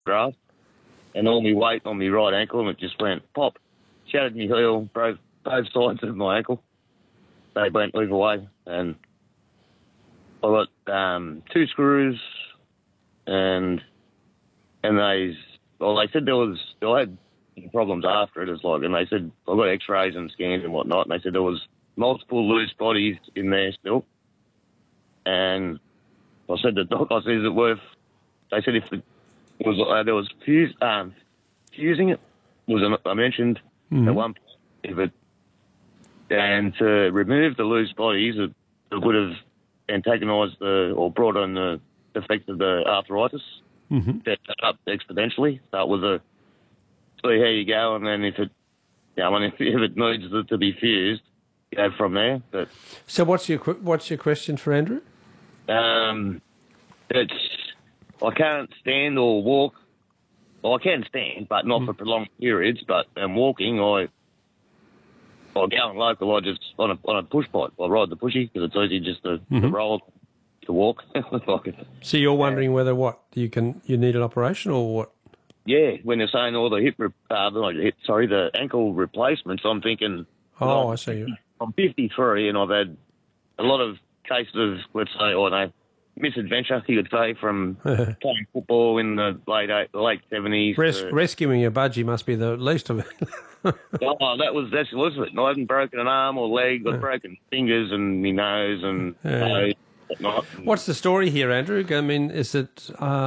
grass, and all my weight on my right ankle, and it just went pop, shattered my heel, broke both sides of my ankle. They went either way, and I got 2 screws, and they said I had problems after it. It's like, and they said I got X-rays and scans and whatnot, and they said there was multiple loose bodies in there still. And I said to the doc, is it worth? They said if it was there was fusing it I mentioned at one point, if it and to remove the loose bodies, it would have antagonised or brought on the effect of the arthritis. Set that up exponentially. So it was see how you go, and then if it needs to be fused, go from there. But so what's your question for Andrew? It's I can't stand or walk. Well, I can stand, but not for prolonged periods. But walking, I go on local. I just on a push bike. I ride the pushy because it's easy just to roll to walk. So you're wondering whether you need an operation or what? Yeah, when they're saying all the the ankle replacements, I'm thinking. Oh, I see. I'm 53 and I've had a lot of cases of, let's say, misadventure, you could say, from playing football in the late 70s. Rescuing a budgie must be the least of it. That's it. I haven't broken an arm or leg. I've broken fingers and my nose and nose. What's the story here, Andrew? I mean, is it?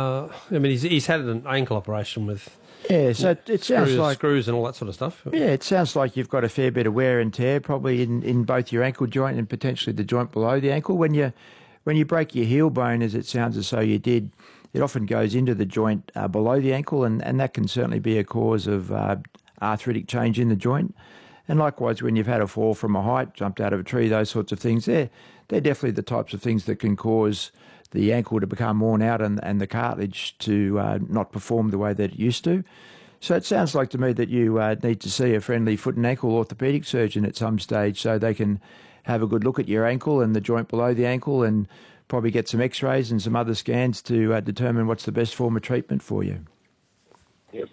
He's had an ankle operation with. Yeah, so it sounds like screws and all that sort of stuff. Yeah, it sounds like you've got a fair bit of wear and tear, probably in both your ankle joint and potentially the joint below the ankle. When you break your heel bone, as it sounds as though you did, it often goes into the joint below the ankle, and that can certainly be a cause of arthritic change in the joint. And likewise, when you've had a fall from a height, jumped out of a tree, those sorts of things, they're definitely the types of things that can cause the ankle to become worn out and the cartilage to not perform the way that it used to. So it sounds like to me that you need to see a friendly foot and ankle orthopaedic surgeon at some stage so they can have a good look at your ankle and the joint below the ankle and probably get some x-rays and some other scans to determine what's the best form of treatment for you. Yep.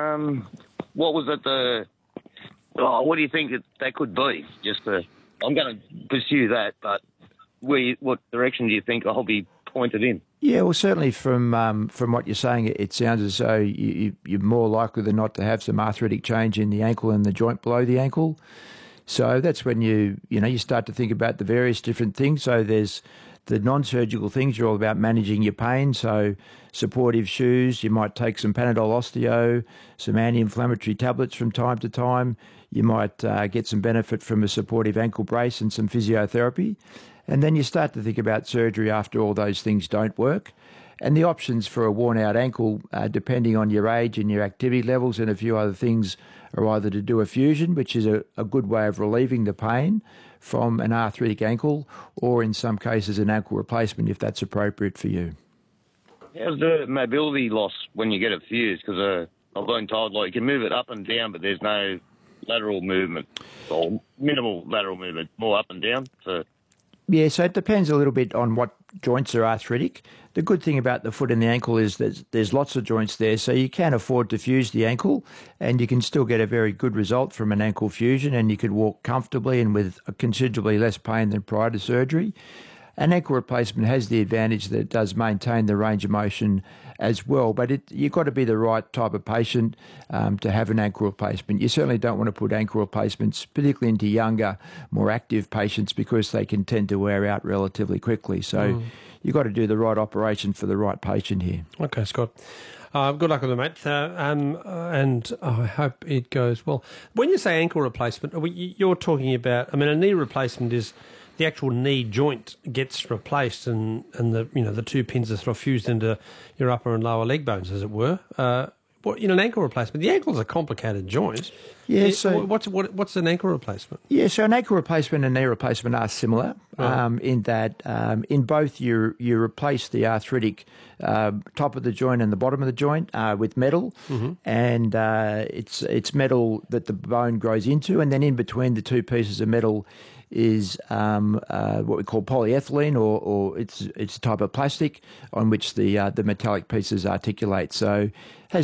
What was it? What do you think that could be? I'm going to pursue that, but what direction do you think I'll be pointed in? Yeah, well, certainly from what you're saying, it sounds as though you're more likely than not to have some arthritic change in the ankle and the joint below the ankle. So that's when you start to think about the various different things. So there's the non-surgical things. You're all about managing your pain. So supportive shoes. You might take some Panadol Osteo, some anti-inflammatory tablets from time to time. You might get some benefit from a supportive ankle brace and some physiotherapy. And then you start to think about surgery after all those things don't work. And the options for a worn-out ankle, depending on your age and your activity levels and a few other things, are either to do a fusion, which is a good way of relieving the pain from an arthritic ankle, or in some cases an ankle replacement if that's appropriate for you. How's the mobility loss when you get it fused? Because I've been told you can move it up and down, but there's no lateral movement or minimal lateral movement, more up and down. Yeah, so it depends a little bit on what joints are arthritic. The good thing about the foot and the ankle is that there's lots of joints there, so you can afford to fuse the ankle and you can still get a very good result from an ankle fusion, and you could walk comfortably and with considerably less pain than prior to surgery. An ankle replacement has the advantage that it does maintain the range of motion as well, but you've got to be the right type of patient to have an ankle replacement. You certainly don't want to put ankle replacements, particularly into younger, more active patients, because they can tend to wear out relatively quickly. So you've got to do the right operation for the right patient here. Okay, Scott. Good luck with it, mate, and I hope it goes well. When you say ankle replacement, you're talking about, a knee replacement is the actual knee joint gets replaced and the two pins are sort of fused into your upper and lower leg bones, as it were. in an ankle replacement, the ankle's a complicated joint. Yeah, What's an ankle replacement? Yeah, so an ankle replacement and knee replacement are similar in that in both you replace the arthritic top of the joint and the bottom of the joint with metal, and it's metal that the bone grows into, and then in between the two pieces of metal is what we call polyethylene, or it's a type of plastic on which the metallic pieces articulate. So